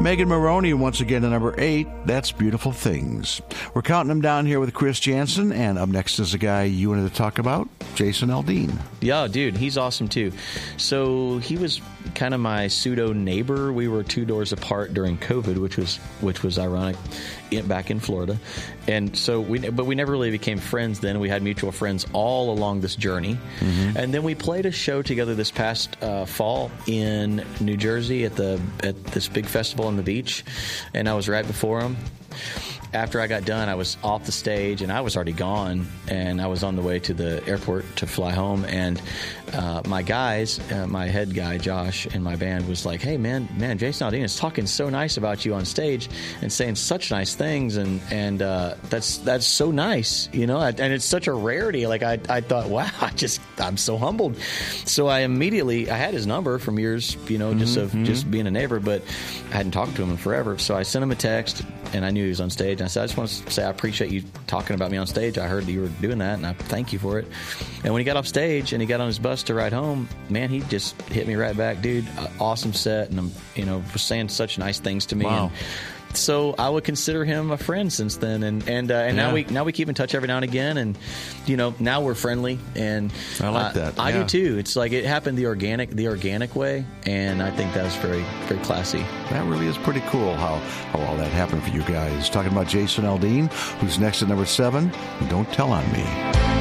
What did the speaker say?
Megan Maroney once again at number 8. That's Beautiful Things. We're counting them down here with Chris Jansen, and up next is a guy you wanted to talk about, Jason Aldean. Yeah, dude, he's awesome too. So he was kind of my pseudo neighbor. We were 2 doors apart during COVID, which was ironic, back in Florida. And so we never really became friends then. We had mutual friends all along this journey. Mm-hmm. And then we played a show together this past fall in New Jersey at this big festival on the beach. And I was right before him. After I got done, I was off the stage, and I was already gone, and I was on the way to the airport to fly home, and my guys, my head guy, Josh, and my band was like, hey, man, Jason Aldean is talking so nice about you on stage and saying such nice things, and that's so nice, you know, and it's such a rarity. Like, I thought, wow, I'm so humbled. So I had his number from years, you know, just being a neighbor, but I hadn't talked to him in forever, so I sent him a text, and I knew he was on stage. I said, I just want to say I appreciate you talking about me on stage. I heard that you were doing that, and I thank you for it. And when he got off stage and he got on his bus to ride home, man, he just hit me right back, dude. Awesome set, and was saying such nice things to me. Wow. And so I would consider him a friend since then, and now we keep in touch every now and again, and now we're friendly, and I like that. I do too. It's like it happened the organic way, and I think that's very, very classy. That really is pretty cool how all that happened for you guys. Talking about Jason Aldean, who's next at number 7. Don't Tell on Me.